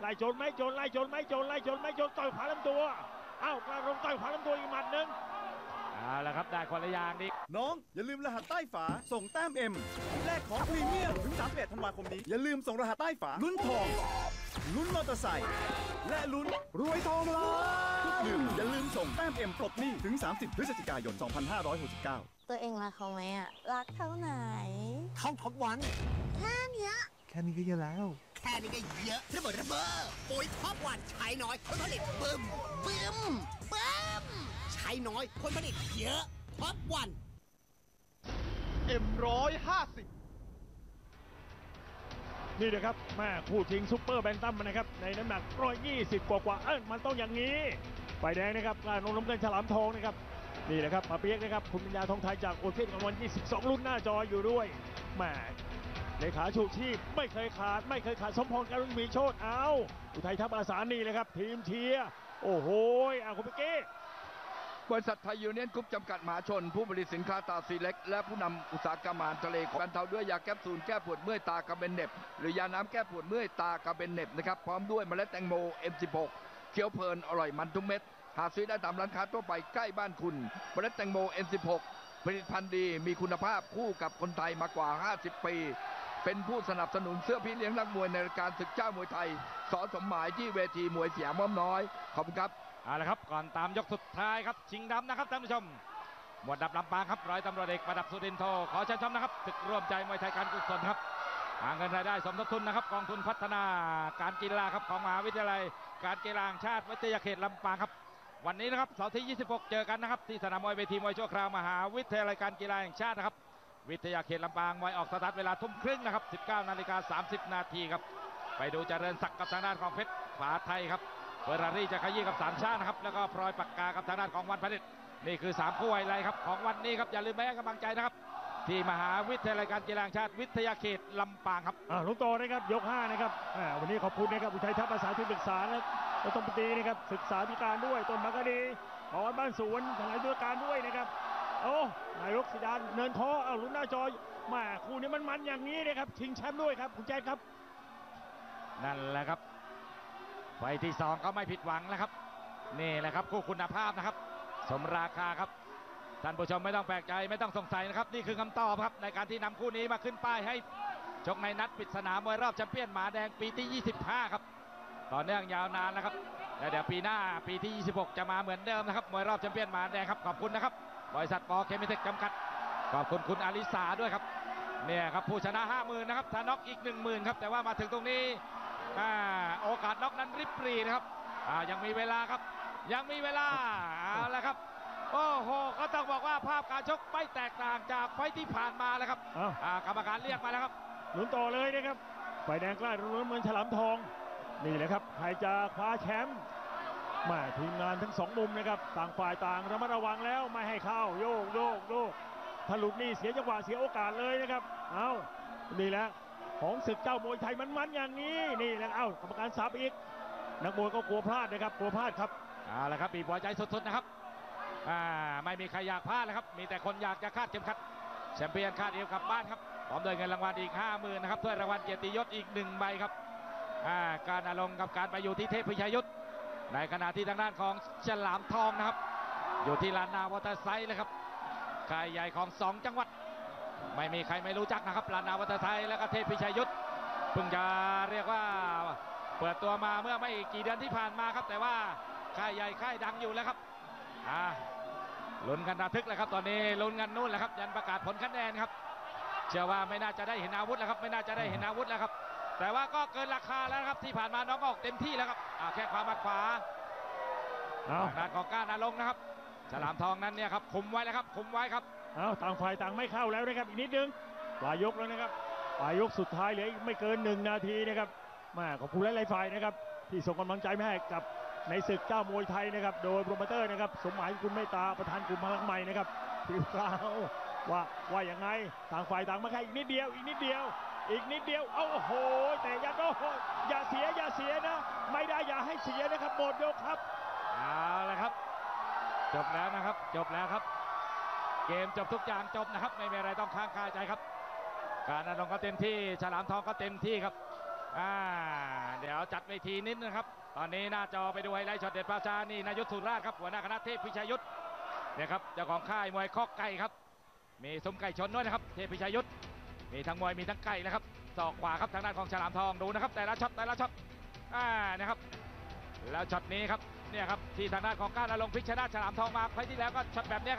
ล่โจนไหมโจนไล่โจนไหมโจนไล่โจนไหมโจนต่อยขวาลำตัวกระลงต่อยขวาลำตัวอีกหมัดหนึ่งเอาละครับได้คนละอย่างดีน้องอย่าลืมรหัสใต้ฝาส่งแต้ม M แลกของพรีเมียมถึง31ธันวาคมนี้อย่าลืมส่งรหัสใต้ฝาลุ้นทองลุ้นมอเตอร์ไซค์และลุ้นรวยทองล้านทุกเดือนอย่าลืมส่งแต้ม M ปลดหนี้ถึง30พฤศจิกายน2569 ตัวเองรักเขาไหมอะรักเท่าไหนเข้าท็อปวันแค่นี้ก็เยอะแล้วแค่นี้ก็เยอะระเบ้อปุ๋ยท็อปวันใช้น้อยผลผลิตบึ้มใช้น้อยผลผลิตเยอะท็อปวัน M150 นี่นะครับแม่คู่ชิงซุปเปอร์แบนตัมนะครับในน้ำหนัก120กว่ามันต้องอย่างนี้ฝ่ายแดงนะครับนนท์น้ำเงินฉลามทองนะครับนี่แหละครับมาเปียกนะครับคุณปัญญาทองไทยจากโอเชียนกลางวัน22รุ่นหน้าจออยู่ด้วยแม่เลขาชูชีพไม่เคยขาดสมพรการุณมีโชติเอาอุทัยทัพอาสานี่เลยครับทีมเชียร์โอ้โหคุณเมื่อกี้บริษัทไทยยูเนียนกรุ๊ปจำกัดมหาชนผู้ผลิตสินค้าตาสีเล็กและผู้นำอุตสาหกรรมอาหารทะเลบรรเทาด้วยยาแคปซูลแก้ปวดเมื่อยตากระเบนเน็บหรือยาน้ำแก้ปวดเมื่อยตากระเบนเน็บนะครับพร้อมด้วยเมล็ดแตงโม M16 เคี้ยวเพลินอร่อยมันทุกเม็ดหาซื้อได้ตามร้านค้าทั่วไปใกล้บ้านคุณเมล็ดแตงโม M16 ผลิตภัณฑ์ดีมีคุณภาพคู่กับคนไทยมากว่า50ปีเป็นผู้สนับสนุนเสื้อพี่เลี้ยงนักมวยในรายการศึกเจ้ามวยไทยสสมหมายที่เวทีมวยสยามอ้อมน้อยขอบคุณครับเอาละครับก่อนตามยกสุดท้ายครับชิงดำนะครับท่านผู้ชมหมวดดับลำปางครับร้อยตำรวจเอกประดับสุรินทร์โทขอเชิญชมนะครับศึกร่วมใจมวยไทยการกุศลครับหาเงินรายได้สมทบทุนนะครับกองทุนพัฒนาการกีฬาครับของมหาวิทยาลัยการกีฬาแห่งชาติวิทยาเขตลำปางครับวันนี้นะครับเสาร์ที่26เจอกันนะครับที่สนามมวยเวทีมวยชั่วคราวมหาวิทยาลัยการกีฬาแห่งชาตินะครับวิทยาเขตลำปางมวยออกสตาร์ทเวลาทุ่มครึ่งนะครับ 19:30 นาทีครับไปดูเจริญศักดิ์กับทางด้านของเพชรฝาไทยครับเฟอร์รารี่จะขยี้กับสามชาตินะครับแล้วก็พลอยปากกากับทางด้านของวันพฤษนี่คือ3คู่ไฮไลท์ครับของวันนี้ครับอย่าลืมไปให้กำลังใจนะครับที่มหาวิทยาลัยการกีฬาแห่งชาติวิทยาเขตลำปางครับลุงโตนะครับยก5นะครับวันนี้ขอบคุณนะครับอุทัยทัพอาสาที่ปรึกษาและรัฐมนตรีนะครับศึกษาธิการด้วยต้นมักกะดีขอบ้านสวนทนายธุรการด้วยนะครับนายกสิดานเนินท้อลุ้นหน้าจอมาคู่นี้มันอย่างนี้นะครับชิงแชมป์ด้วยครับคุณแจ๊ดครับนั่นแหละครับไฟที่2ก็ไม่ผิดหวังแล้วครับนี่แหละครับคู่คุณภาพนะครับสมราคาครับท่านผู้ชมไม่ต้องแปลกใจไม่ต้องสงสัยนะครับนี่คือคำตอบครับในการที่นำคู่นี้มาขึ้นป้ายให้ชกในนัดปริศนามวยรอบแชมเปี้ยนหมาแดงปีที่25ครับต่อเนื่องยาวนานนะครับและเดี๋ยวปีหน้าปีที่26จะมาเหมือนเดิมนะครับมวยรอบแชมเปี้ยนหมาแดงครับขอบคุณนะครับบริษัทปอเคมีเทคจำกัดขอบคุณคุณอาริสาด้วยครับเนี่ยครับผู้ชนะ 50,000 นะครับถ้าน็อกอีก 10,000 ครับแต่ว่ามาถึงตรงนี้โอกาสน็อกนั้นริบปรีนะครับยังมีเวลาครับยังมีเวลาเอาละครับโอ้โหก็ต้องบอกว่าภาพการชกไม่แตกต่างจากไฟที่ผ่านมาแล้วครับกรรมการเรียกมาแล้วครับลุ้นต่อเลยนะครับฝ่ายแดงกล้าลุ้นเหมือนฉลามทองนี่แหละครับใครจะคว้าแชมป์มาทีมงานทั้ง2มุมนะครับต่างฝ่ายต่างระมัดระวังแล้วไม่ให้เข้าโยกถ้าหลุดนี่เสียจังหวะเสียโอกาสเลยนะครับนี่แหละของศึกเจ้ามวยไทยมันอย่างนี้นี่แหละกรรมการสับอีกนักมวยก็กลัวพลาดนะครับกลัวพลาดครับเอาละครับบีบหัวใจสุดๆนะครับไม่มีใครอยากพลาดนะครับมีแต่คนอยากจะคาดเข็มขัดแชมเปี้ยนคาดเอวกลับบ้านครับพร้อมด้วยเงินรางวัลอีก 50,000 นะครับถ้วยรางวัลเกียรติยศอีก1 ใบครับการอารมณ์กับการไปอยู่ที่เทพพิชัยยุทธในขณะที่ทางด้านของฉลามทองนะครับอยู่ที่ลานนาวอเตอร์ไซค์เลยครับค่ายใหญ่ของ2จังหวัดไม่มีใครไม่รู้จักนะครับลานนาวอเตอร์ไซค์และก็เทพพิชัยยุทธเพิ่งจะเรียกว่าเปิดตัวมาเมื่อไม่กี่เดือนที่ผ่านมาครับแต่ว่าค่ายใหญ่ค่ายดังอยู่แล้วครับลุ้นกันระทึกเลยครับตอนนี้ลุ้นกันนู่นแหละครับยันประกาศผลคะแนนครับเชื่อว่าไม่น่าจะได้เห็นอาวุธแล้วครับไม่น่าจะได้เห็นอาวุธแล้วครับแต่ว่าก็เกินราคาแล้วครับที่ผ่านมาน้องออกเต็มที่แล้วครับแค่ความมาขวาด้านของก้านอาลงนะครับฉลามทองนั้นเนี่ยครับคุมไว้แล้วครับคุมไว้ครับต่างฝ่ายต่างไม่เข้าแล้วนะครับอีกนิดนึงปลายยกแล้วนะครับปลายยกสุดท้ายเหลืออีกไม่เกิน1 นาทีนะครับขอบคุณหลายๆฝ่ายนะครับที่ส่งกำลังใจมาให้กับในศึกเจ้ามวยไทยนะครับโดยโปรโมเตอร์นะครับสมหมายคุณเมตตาประธานกลุ่มพลังใหม่นะครับที่กล่าวว่าอย่างไงต่างฝ่ายต่างมาแค่อีกนิดเดียวโอ้โหแต่อย่าเสียนะไม่ได้อย่าให้เสียนะครับหมดยกครับเอาละครับจบแล้วนะครับจบแล้วครับเกมจบทุกอย่างจบนะครับไม่มีอะไรต้องค้างคาใจครับการอารมณ์ก็เต็มที่ฉลามทองก็เต็มที่ครับเดี๋ยวจัดเวทีนิดนะครับตอนนี้หน้าจอไปดูไฮไลท์ช็อตเด็ดปราชานี่นายุทธสุราชครับหัวหน้าคณะเทพพิชัยยุทธเนี่ยครับเจ้าของค่ายมวยคอกไก่ครับมีซุ้มไก่ชนด้วยนะครับเทพพิชัยยุทธมีทั้งมวยมีทั้งไก่นะครับศอกขวาครับทางด้านของฉลามทองดูนะครับแต่ละช็อตนะครับแล้วช็อตนี้ครับเนี่ยครับที่ทางด้านของก้านอลงพิชชนะฉลามทองมาไฟที่แล้วก็ช็อตแบบนี้ครับ